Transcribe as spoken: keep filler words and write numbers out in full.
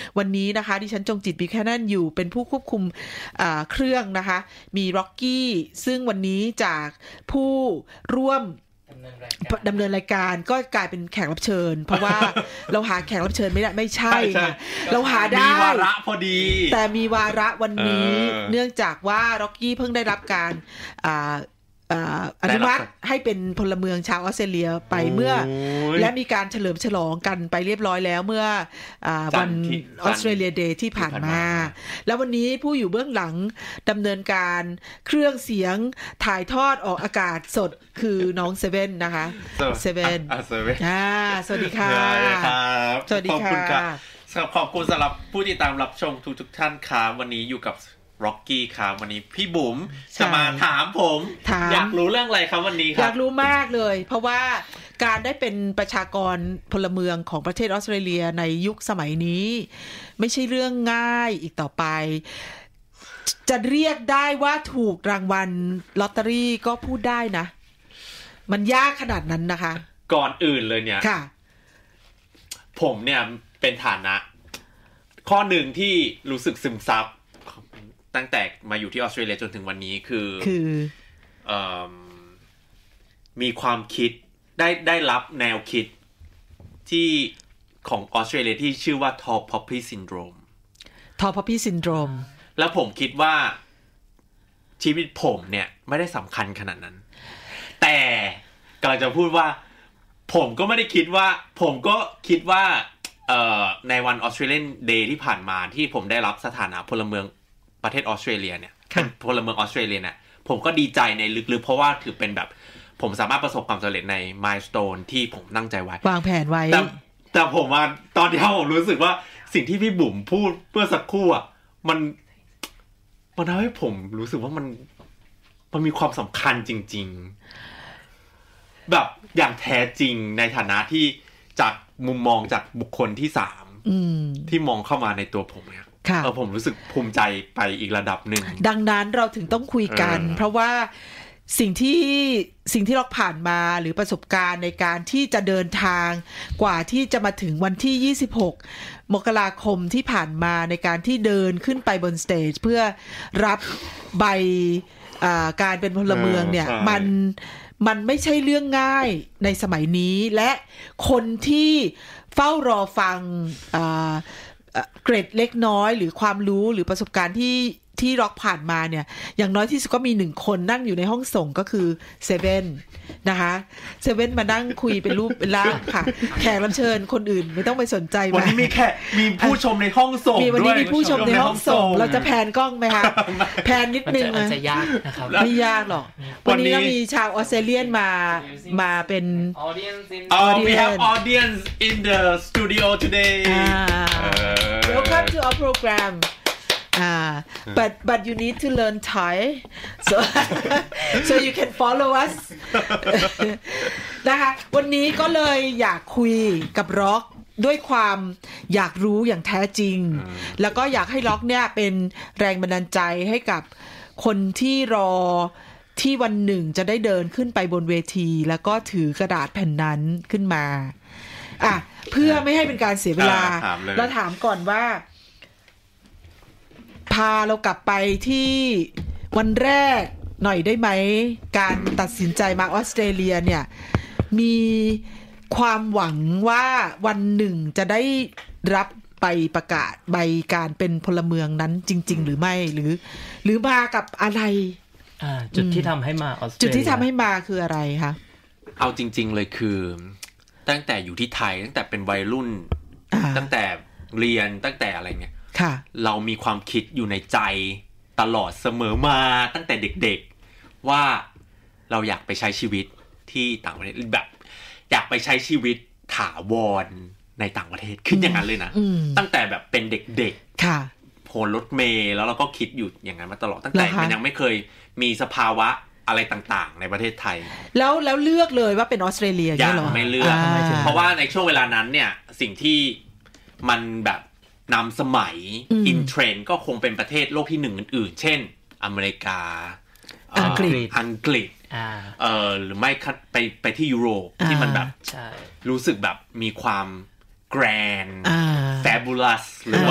วันนี้นะคะดิฉันจงจิตบิวแคนันอยู่เป็นผู้ควบคุมเครื่องนะคะมีร็อกกี้ซึ่งวันนี้จากผู้ร่วมดำเนินรายการก็กลายเป็นแขกรับเชิญเพราะว่าเราหาแขกรับเชิญไม่ได้ไม่ใช่ค่ะเราหาได้มีวาระพอดีแต่มีวาระวันนี้เนื่องจากว่าร็อกกี้เพิ่งได้รับการอ่าอนุมัติให้เป็นพลเมืองชาวออสเตรเลียไปเมื่อและมีการเฉลิมฉลองกันไปเรียบร้อยแล้วเมื่อวันออสเตรเลียเดย์ที่ผ่านมาแล้ววันนี้ผู้อยู่เบื้องหลังดำเนินการเครื่องเสียงถ่ายทอดออกอากาศสดคือน้องเซเว่นนะคะเซเว่นอ่าสวัสดีค่ะสวัสดีค่ะขอบคุณสำหรับผู้ติดตามรับชมทุกๆท่านครับวันนี้อยู่กับร็อกกี้ครับวันนี้พี่บุ๋มจะมาถามผมอยากรู้เรื่องอะไรครับวันนี้ครับอยากรู้มากเลยเพราะว่าการได้เป็นประชากรพลเมืองของประเทศออสเตรเลียในยุคสมัยนี้ไม่ใช่เรื่องง่ายอีกต่อไปจะเรียกได้ว่าถูกรางวัลลอตเตอรี่ก็พูดได้นะมันยากขนาดนั้นนะคะก่อนอื่นเลยเนี่ยค่ะผมเนี่ยเป็นฐานะข้อหนึ่งที่รู้สึกซึมซับตั้งแต่มาอยู่ที่ออสเตรเลียจนถึงวันนี้คือคือเอ่อมีความคิดได้ได้รับแนวคิดที่ของออสเตรเลียที่ชื่อว่า Tall Poppy Syndrome Tall Poppy Syndrome แล้วผมคิดว่าชีวิตผมเนี่ยไม่ได้สำคัญขนาดนั้นแต่กำลังจะพูดว่าผมก็ไม่ได้คิดว่าผมก็คิดว่าเอ่อในวัน Australian Day ที่ผ่านมาที่ผมได้รับสถานะพลเมืองประเทศออสเตรเลียเนี่ยเป็นพลเมืองออสเตรเลียเนี่ยผมก็ดีใจในลึกๆเพราะว่าถือเป็นแบบผมสามารถประสบความสำเร็จในมายสโตนที่ผมตั้งใจไว้วางแผนไว้แต่แต่ผมว่าตอนที่ผมรู้สึกว่าสิ่งที่พี่บุ๋มพูดเมื่อสักครู่อ่ะมันมันทำให้ผมรู้สึกว่ามันมันมีความสำคัญจริงๆแบบอย่างแท้จริงในฐานะที่จากมุมมองจากบุคคลที่สามที่มองเข้ามาในตัวผมเนี่ยเออผมรู้สึกภูมิใจไปอีกระดับหนึ่งดังนั้นเราถึงต้องคุยกันเพราะว่าสิ่งที่สิ่งที่เราผ่านมาหรือประสบการณ์ในการที่จะเดินทางกว่าที่จะมาถึงวันที่ยี่สิบหกมกราคมที่ผ่านมาในการที่เดินขึ้นไปบนสเตจเพื่อรับใบการเป็นพลเมืองเนี่ยมันมันไม่ใช่เรื่องง่ายในสมัยนี้และคนที่เฝ้ารอฟังเกร็ดเล็กน้อยหรือความรู้หรือประสบการณ์ที่ที่ร็อกผ่านมาเนี่ยอย่างน้อยที่สุดก็มีหนึ่งคนนั่งอยู่ในห้องส่งก็คือเซเว่นนะคะเซเว่นมานั่งคุยเป็นรูปเป็นร่างค่ะแขกรับเชิญคนอื่นไม่ต้องไปสนใจวันนี้มีแค่มีผู้ชมในห้องส่งด้วยวันนี้มีผู้ชมในห้องส่งเราจะแพนกล้องไหมคะแพนนิดนึงมันจะยากนะครับไม่ยากหรอกวันนี้ก็มีชาวออสเตรเลียนมามาเป็น audience in we have audience in the studio today welcome to our program Uh, but but you need to learn Thai so so you can follow us นะคะวันนี้ก็เลยอยากคุยกับร็อกด้วยความอยากรู้อย่างแท้จริงแล้วก็อยากให้ร็อกเนี่ยเป็นแรงบันดาลใจให้กับคนที่รอที่วันหนึ่งจะได้เดินขึ้นไปบนเวทีแล้วก็ถือกระดาษแผ่นนั้นขึ้นมาอ่ะเพื่อไม่ให้เป็นการเสียเวลาเราถามก่อนว่าพาเรากลับไปที่วันแรกหน่อยได้ไหมการตัดสินใจมาออสเตรเลียเนี่ยมีความหวังว่าวันหนึ่งจะได้รับใบประกาศใบการเป็นพลเมืองนั้นจริงๆหรือไม่หรือหรือมากับอะไรจุดที่ทำให้มาออสเตรเลียจุดที่ทำให้มาคืออะไรคะเอาจริงๆเลยคือตั้งแต่อยู่ที่ไทยตั้งแต่เป็นวัยรุ่นตั้งแต่เรียนตั้งแต่อะไรเงี้ยเรามีความคิดอยู่ในใจตลอดเสมอมาตั้งแต่เด็กๆว่าเราอยากไปใช้ชีวิตที่ต่างประเทศแบบอยากไปใช้ชีวิตถาวรในต่างประเทศคิดอย่างนั้นเลยนะตั้งแต่แบบเป็นเด็กๆโผล่รถเมล์แล้วเราก็คิดอยู่อย่างนั้นมาตลอดตั้งแต่มันยังไม่เคยมีสภาวะอะไรต่างๆในประเทศไทยแล้วแล้วเลือกเลยว่าเป็นออสเตรเลียอย่างนี้หรอไม่เลือกเพราะว่าในช่วงเวลานั้นเนี่ยสิ่งที่มันแบบนำสมัยอินเทรนด์ก็คงเป็นประเทศโลกที่หนึ่งอื่นๆเช่นอเมริกาอังกฤษอังกฤษเอ่อหรือไม่ไปไปที่ยุโรปที่มันแบบรู้สึกแบบมีความแกรนด์แฟบูลัสหรือ